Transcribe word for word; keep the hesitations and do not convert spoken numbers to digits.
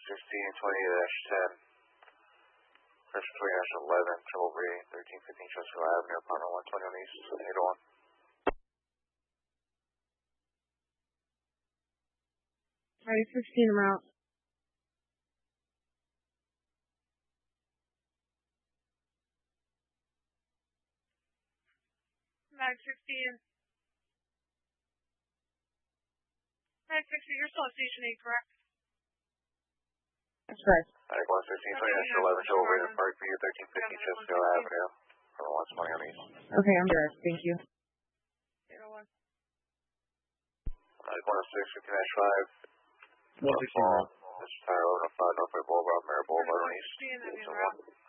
sixteen, twenty dash ten. Pressure twenty dash eleven, trouble rating, thirteen fifteen Chesterfield Avenue, apartment one twenty-one East, eight oh one. Alright, fifteen, I'm out. nine sixteen. nine sixteen, you're still at Station eight, correct? That's right. Alright, one sixteen, twenty dash eleven, trouble rating, Park View, thirteen fifteen Chesterfield Avenue, apartment one twenty-one East. Okay, I'm direct. Thank you. eight oh one. Alright, one oh six, fifteen dash five. one sixteen. This is Tyler, oh five, Northway Boulevard, Mary Boulevard, East, eight oh one.